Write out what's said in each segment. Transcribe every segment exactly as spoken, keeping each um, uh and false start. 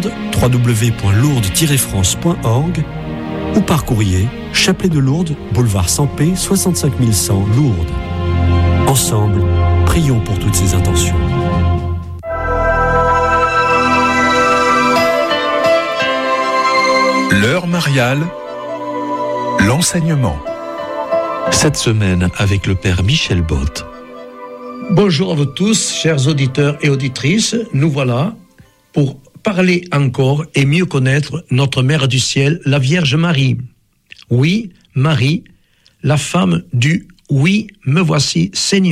Lourdes, w w w point lourdes tiret france point org ou par courrier, Chapelet de Lourdes, boulevard Sampé, soixante-cinq mille cent, Lourdes. Ensemble, prions pour toutes ces intentions. L'heure mariale, l'enseignement. Cette semaine avec le Père Michel Bott. Bonjour à vous tous, chers auditeurs et auditrices. Nous voilà pour parler encore et mieux connaître notre Mère du Ciel, la Vierge Marie. Oui, Marie, la femme du « Oui, me voici, Seigneur ».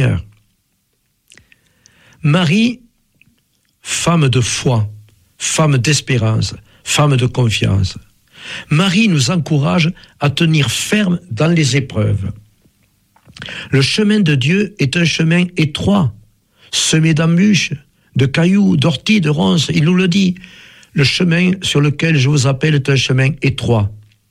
Marie, femme de foi, femme d'espérance, femme de confiance. Marie nous encourage à tenir ferme dans les épreuves. Le chemin de Dieu est un chemin étroit, semé d'embûches, de cailloux, d'orties, de ronces. Il nous le dit. Le chemin sur lequel je vous appelle est un chemin étroit.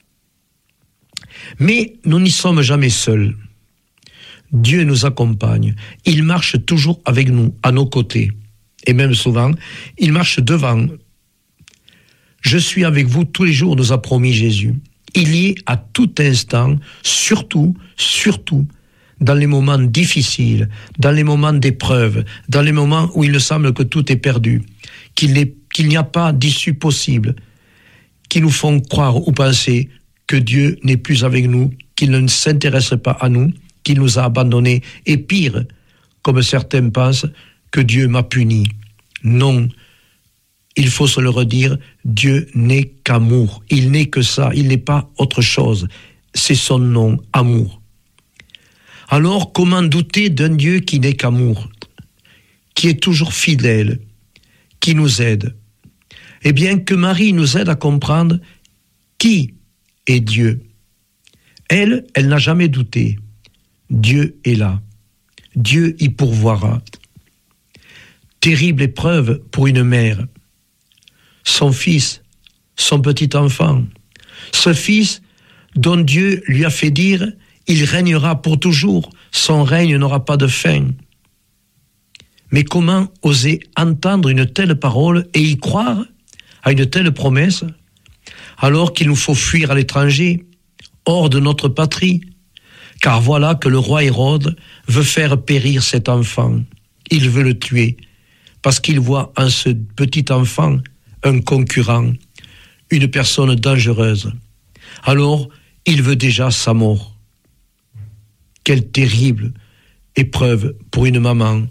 Mais nous n'y sommes jamais seuls. Dieu nous accompagne. Il marche toujours avec nous, à nos côtés. Et même souvent, il marche devant. Je suis avec vous tous les jours, nous a promis Jésus. Il y est à tout instant, surtout, surtout, dans les moments difficiles, dans les moments d'épreuve, dans les moments où il nous semble que tout est perdu, qu'il n'est, qu'il n'y a pas d'issue possible, qui nous font croire ou penser que Dieu n'est plus avec nous, qu'il ne s'intéresse pas à nous, qu'il nous a abandonnés, et pire, comme certains pensent, que Dieu m'a puni. Non, il faut se le redire, Dieu n'est qu'amour, il n'est que ça, il n'est pas autre chose, c'est son nom, amour. Alors, comment douter d'un Dieu qui n'est qu'amour, qui est toujours fidèle, qui nous aide? Eh bien, que Marie nous aide à comprendre qui est Dieu. Elle, elle n'a jamais douté. Dieu est là. Dieu y pourvoira. Terrible épreuve pour une mère. Son fils, son petit enfant, ce fils dont Dieu lui a fait dire « Il régnera pour toujours, son règne n'aura pas de fin ». Mais comment oser entendre une telle parole et y croire à une telle promesse, alors qu'il nous faut fuir à l'étranger, hors de notre patrie? Car voilà que le roi Hérode veut faire périr cet enfant. Il veut le tuer, parce qu'il voit en ce petit enfant un concurrent, une personne dangereuse. Alors, il veut déjà sa mort. Quelle terrible épreuve pour une maman.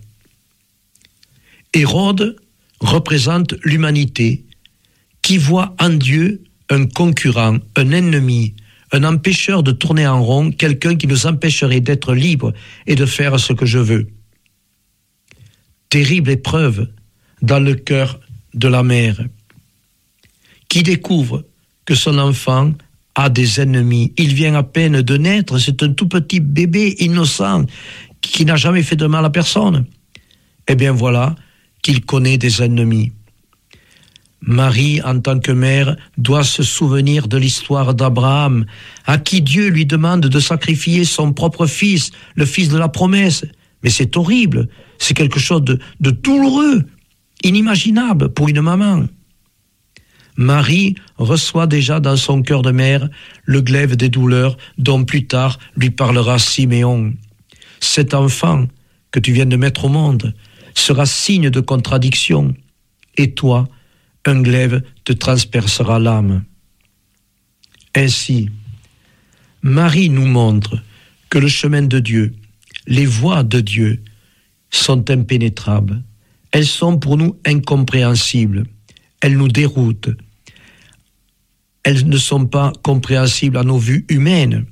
Hérode représente l'humanité qui voit en Dieu un concurrent, un ennemi, un empêcheur de tourner en rond, quelqu'un qui nous empêcherait d'être libres et de faire ce que je veux. Terrible épreuve dans le cœur de la mère, qui découvre que son enfant a des ennemis. Il vient à peine de naître, c'est un tout petit bébé innocent qui n'a jamais fait de mal à personne. Eh bien voilà qu'il connaît des ennemis. Marie, en tant que mère, doit se souvenir de l'histoire d'Abraham, à qui Dieu lui demande de sacrifier son propre fils, le fils de la promesse. Mais c'est horrible, c'est quelque chose de, de douloureux, inimaginable pour une maman. Marie reçoit déjà dans son cœur de mère le glaive des douleurs dont plus tard lui parlera Siméon. Cet enfant que tu viens de mettre au monde sera signe de contradiction, et toi, un glaive te transpercera l'âme. Ainsi, Marie nous montre que le chemin de Dieu, les voies de Dieu sont impénétrables. Elles sont pour nous incompréhensibles. Elles nous déroutent. Elles ne sont pas compréhensibles à nos vues humaines.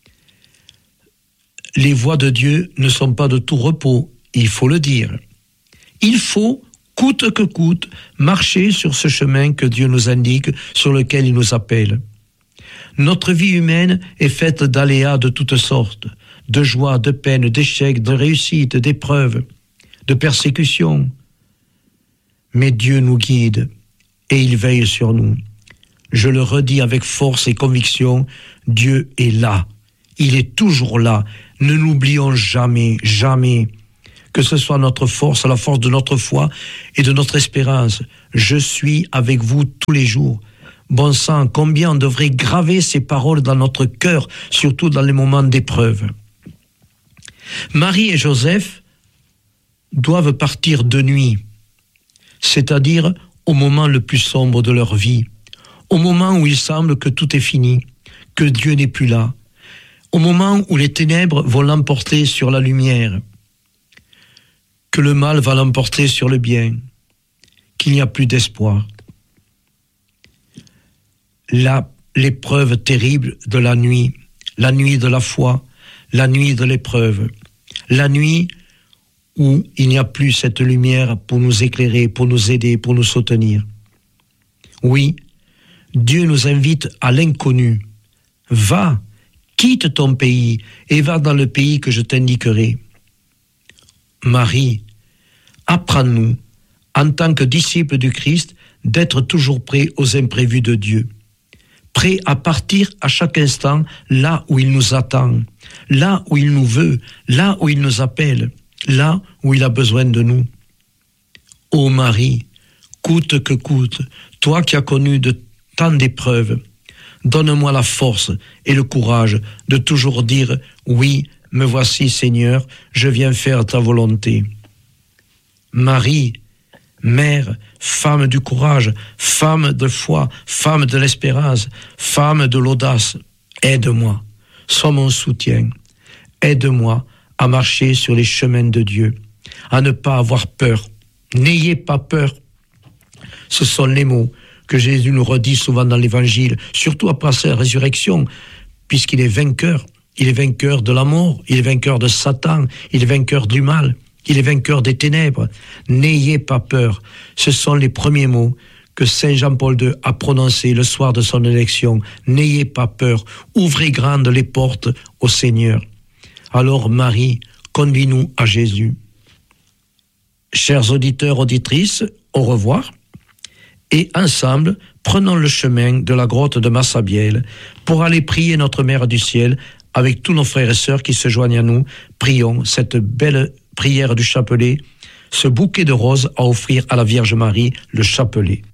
Les voies de Dieu ne sont pas de tout repos, il faut le dire. Il faut, coûte que coûte, marcher sur ce chemin que Dieu nous indique, sur lequel il nous appelle. Notre vie humaine est faite d'aléas de toutes sortes, de joies, de peines, d'échecs, de réussites, d'épreuves, de persécutions. Mais Dieu nous guide et il veille sur nous. Je le redis avec force et conviction, Dieu est là. Il est toujours là. Ne l'oublions jamais, jamais. Que que ce soit notre force, la force de notre foi et de notre espérance. Je suis avec vous tous les jours. Bon sang, combien on devrait graver ces paroles dans notre cœur, surtout dans les moments d'épreuve. Marie et Joseph doivent partir de nuit, c'est-à-dire au moment le plus sombre de leur vie, au moment où il semble que tout est fini, que Dieu n'est plus là, au moment où les ténèbres vont l'emporter sur la lumière, que le mal va l'emporter sur le bien, qu'il n'y a plus d'espoir. Là, l'épreuve terrible de la nuit, la nuit de la foi, la nuit de l'épreuve, la nuit où il n'y a plus cette lumière pour nous éclairer, pour nous aider, pour nous soutenir. Oui, Dieu nous invite à l'inconnu. Va, quitte ton pays et va dans le pays que je t'indiquerai. Marie, apprends-nous, en tant que disciples du Christ, d'être toujours prêts aux imprévus de Dieu. Prêts à partir à chaque instant là où il nous attend, là où il nous veut, là où il nous appelle, là où il a besoin de nous. Ô Marie, coûte que coûte, toi qui as connu de tant d'épreuves, donne-moi la force et le courage de toujours dire « Oui, me voici Seigneur, je viens faire ta volonté ». Marie, mère, femme du courage, femme de foi, femme de l'espérance, femme de l'audace, aide-moi, sois mon soutien, aide-moi à marcher sur les chemins de Dieu, à ne pas avoir peur. N'ayez pas peur. Ce sont les mots que Jésus nous redit souvent dans l'Évangile, surtout après sa résurrection, puisqu'il est vainqueur. Il est vainqueur de la mort, il est vainqueur de Satan, il est vainqueur du mal, il est vainqueur des ténèbres. N'ayez pas peur. Ce sont les premiers mots que Saint Jean-Paul deux a prononcés le soir de son élection. N'ayez pas peur. Ouvrez grandes les portes au Seigneur. Alors Marie, conduis-nous à Jésus. Chers auditeurs, auditrices, au revoir. Et ensemble, prenons le chemin de la grotte de Massabielle pour aller prier notre Mère du Ciel avec tous nos frères et sœurs qui se joignent à nous. Prions cette belle prière du chapelet, ce bouquet de roses à offrir à la Vierge Marie, le chapelet.